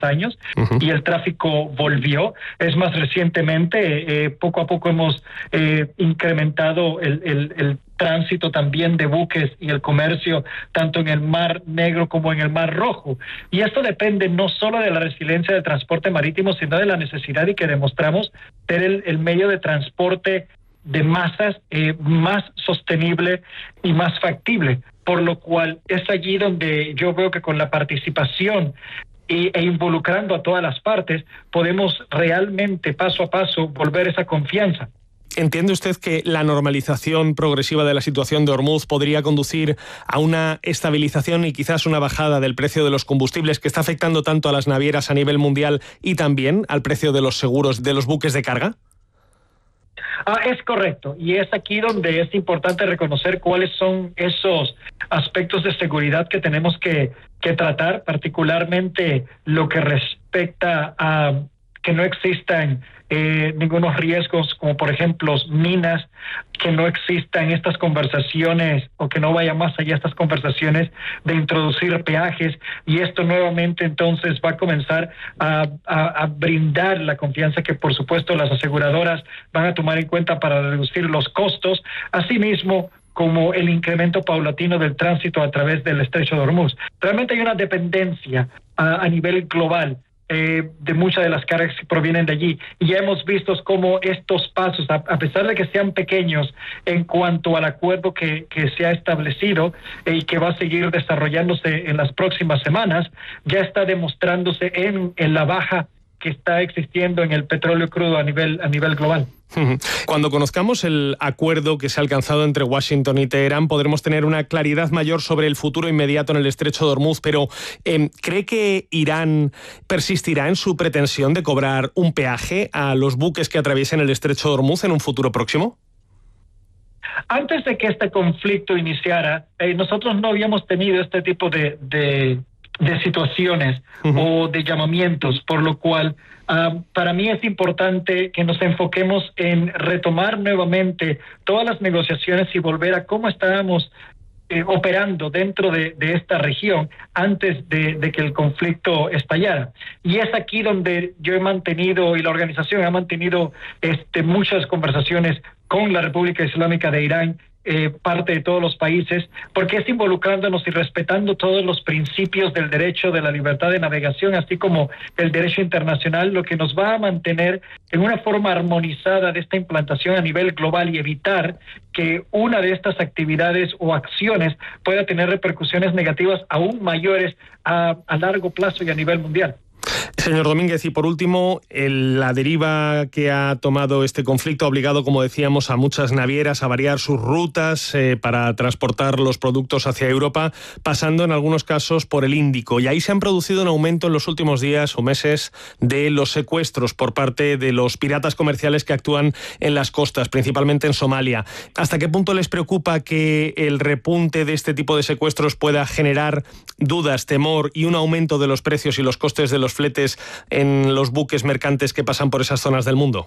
años y el tráfico volvió. Es más, recientemente, poco a poco hemos incrementado el tránsito también de buques y el comercio tanto en el Mar Negro como en el Mar Rojo. Y esto depende no solo de la resiliencia del transporte marítimo, sino de la necesidad y que demostramos ser el medio de transporte de masas más sostenible y más factible, por lo cual es allí donde yo veo que con la participación e involucrando a todas las partes podemos realmente paso a paso volver esa confianza. ¿Entiende usted que la normalización progresiva de la situación de Hormuz podría conducir a una estabilización y quizás una bajada del precio de los combustibles que está afectando tanto a las navieras a nivel mundial y también al precio de los seguros de los buques de carga? Es correcto, y es aquí donde es importante reconocer cuáles son esos aspectos de seguridad que tenemos que tratar, particularmente lo que respecta a que no existan ningunos riesgos, como por ejemplo minas, que no existan estas conversaciones o que no vaya más allá estas conversaciones de introducir peajes, y esto nuevamente entonces va a comenzar a brindar la confianza que por supuesto las aseguradoras van a tomar en cuenta para reducir los costos, asimismo como el incremento paulatino del tránsito a través del Estrecho de Hormuz. Realmente hay una dependencia a nivel global de muchas de las cargas que provienen de allí. Y ya hemos visto cómo estos pasos, a pesar de que sean pequeños en cuanto al acuerdo que se ha establecido y que va a seguir desarrollándose en las próximas semanas, ya está demostrándose en la baja que está existiendo en el petróleo crudo a nivel global. Cuando conozcamos el acuerdo que se ha alcanzado entre Washington y Teherán, podremos tener una claridad mayor sobre el futuro inmediato en el Estrecho de Hormuz, pero ¿cree que Irán persistirá en su pretensión de cobrar un peaje a los buques que atraviesen el Estrecho de Hormuz en un futuro próximo? Antes de que este conflicto iniciara, nosotros no habíamos tenido este tipo de situaciones o de llamamientos, por lo cual para mí es importante que nos enfoquemos en retomar nuevamente todas las negociaciones y volver a cómo estábamos operando dentro de esta región antes de que el conflicto estallara. Y es aquí donde yo he mantenido, y la organización ha mantenido muchas conversaciones con la República Islámica de Irán, parte de todos los países, porque es involucrándonos y respetando todos los principios del derecho de la libertad de navegación, así como el derecho internacional, lo que nos va a mantener en una forma armonizada de esta implantación a nivel global y evitar que una de estas actividades o acciones pueda tener repercusiones negativas aún mayores a largo plazo y a nivel mundial. Señor Domínguez, y por último, la deriva que ha tomado este conflicto ha obligado, como decíamos, a muchas navieras a variar sus rutas para transportar los productos hacia Europa, pasando en algunos casos por el Índico. Y ahí se han producido un aumento en los últimos días o meses de los secuestros por parte de los piratas comerciales que actúan en las costas, principalmente en Somalia. ¿Hasta qué punto les preocupa que el repunte de este tipo de secuestros pueda generar dudas, temor y un aumento de los precios y los costes de los fletes en los buques mercantes que pasan por esas zonas del mundo?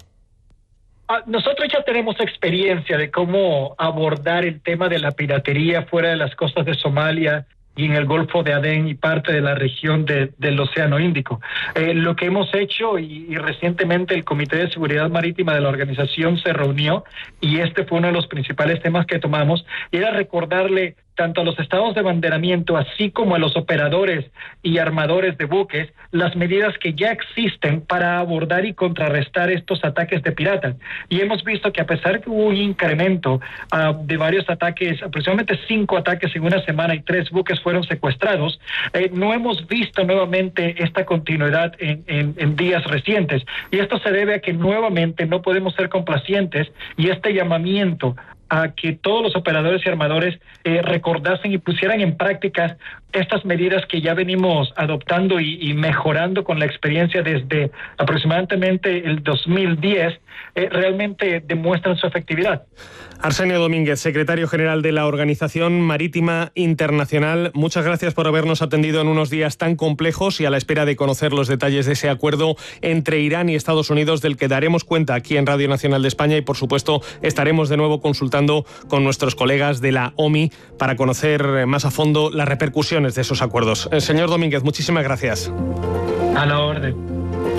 Nosotros ya tenemos experiencia de cómo abordar el tema de la piratería fuera de las costas de Somalia y en el Golfo de Adén y parte de la región del Océano Índico. Lo que hemos hecho, y recientemente el Comité de Seguridad Marítima de la organización se reunió, y este fue uno de los principales temas que tomamos, y era recordarle tanto a los estados de banderamiento, así como a los operadores y armadores de buques, las medidas que ya existen para abordar y contrarrestar estos ataques de piratas. Y hemos visto que a pesar que hubo un incremento de varios ataques, aproximadamente 5 ataques en una semana y 3 buques fueron secuestrados, no hemos visto nuevamente esta continuidad en días recientes. Y esto se debe a que nuevamente no podemos ser complacientes, y este llamamiento a que todos los operadores y armadores recordasen y pusieran en práctica estas medidas que ya venimos adoptando y mejorando con la experiencia desde aproximadamente el 2010, realmente demuestran su efectividad. Arsenio Domínguez, secretario general de la Organización Marítima Internacional, muchas gracias por habernos atendido en unos días tan complejos y a la espera de conocer los detalles de ese acuerdo entre Irán y Estados Unidos, del que daremos cuenta aquí en Radio Nacional de España, y por supuesto estaremos de nuevo consultando con nuestros colegas de la OMI para conocer más a fondo las repercusiones de esos acuerdos. Señor Domínguez, muchísimas gracias. A la orden.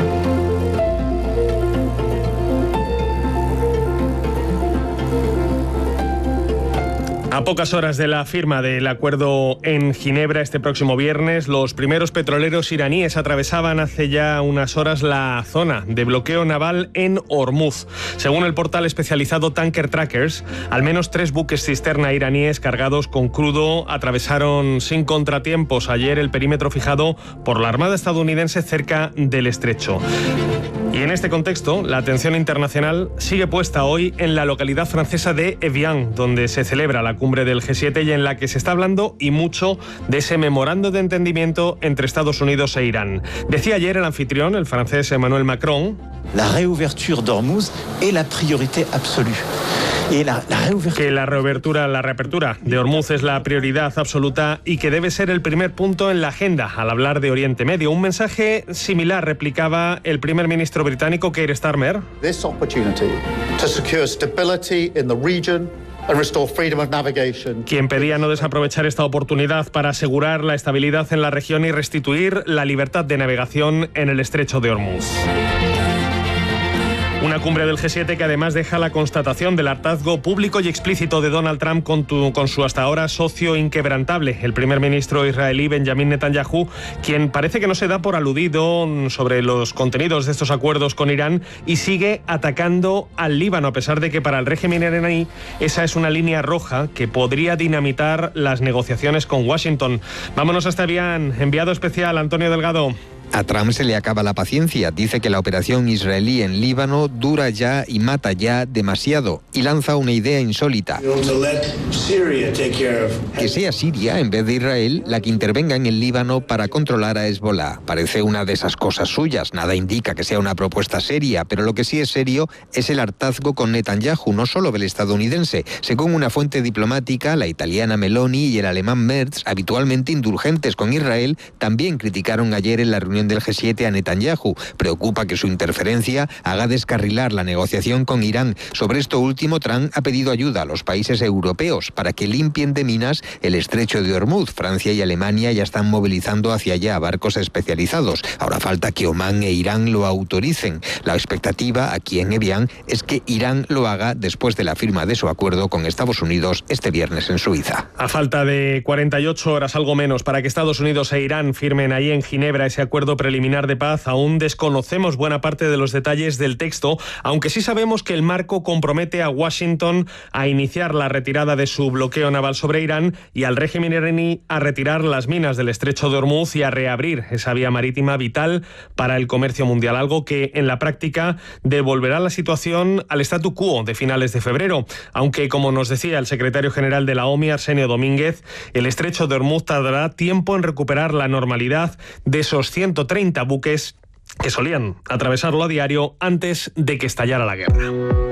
A pocas horas de la firma del acuerdo en Ginebra este próximo viernes, los primeros petroleros iraníes atravesaban hace ya unas horas la zona de bloqueo naval en Hormuz. Según el portal especializado Tanker Trackers, al menos 3 buques cisterna iraníes cargados con crudo atravesaron sin contratiempos ayer el perímetro fijado por la Armada estadounidense cerca del estrecho. Y en este contexto, la atención internacional sigue puesta hoy en la localidad francesa de Evian, donde se celebra la cumbre del G7 y en la que se está hablando y mucho de ese memorando de entendimiento entre Estados Unidos e Irán. Decía ayer el anfitrión, el francés Emmanuel Macron, la réouverture d'Ormuz est la priorité absolue. Que la reapertura de Hormuz es la prioridad absoluta y que debe ser el primer punto en la agenda al hablar de Oriente Medio. Un mensaje similar replicaba el primer ministro británico Keir Starmer. This opportunity to secure stability in the region and restore freedom of navigation. Quien pedía no desaprovechar esta oportunidad para asegurar la estabilidad en la región y restituir la libertad de navegación en el estrecho de Hormuz. Una cumbre del G7 que además deja la constatación del hartazgo público y explícito de Donald Trump con su hasta ahora socio inquebrantable, el primer ministro israelí Benjamin Netanyahu, quien parece que no se da por aludido sobre los contenidos de estos acuerdos con Irán y sigue atacando al Líbano, a pesar de que para el régimen iraní esa es una línea roja que podría dinamitar las negociaciones con Washington. Vámonos hasta Evian. Enviado especial Antonio Delgado. A Trump se le acaba la paciencia. Dice que la operación israelí en Líbano dura ya y mata ya demasiado y lanza una idea insólita. Que sea Siria, en vez de Israel, la que intervenga en el Líbano para controlar a Hezbollah. Parece una de esas cosas suyas. Nada indica que sea una propuesta seria, pero lo que sí es serio es el hartazgo con Netanyahu, no solo del estadounidense. Según una fuente diplomática, la italiana Meloni y el alemán Merz, habitualmente indulgentes con Israel, también criticaron ayer en la reunión del G7 a Netanyahu. Preocupa que su interferencia haga descarrilar la negociación con Irán. Sobre esto último, Trump ha pedido ayuda a los países europeos para que limpien de minas el estrecho de Hormuz. Francia y Alemania ya están movilizando hacia allá barcos especializados. Ahora falta que Omán e Irán lo autoricen. La expectativa aquí en Evian es que Irán lo haga después de la firma de su acuerdo con Estados Unidos este viernes en Suiza. A falta de 48 horas, algo menos, para que Estados Unidos e Irán firmen ahí en Ginebra ese acuerdo preliminar de paz, aún desconocemos buena parte de los detalles del texto, aunque sí sabemos que el marco compromete a Washington a iniciar la retirada de su bloqueo naval sobre Irán y al régimen iraní a retirar las minas del estrecho de Hormuz y a reabrir esa vía marítima vital para el comercio mundial, algo que en la práctica devolverá la situación al statu quo de finales de febrero, aunque como nos decía el secretario general de la OMI, Arsenio Domínguez, el estrecho de Hormuz tardará tiempo en recuperar la normalidad de esos 130 buques que solían atravesarlo a diario antes de que estallara la guerra.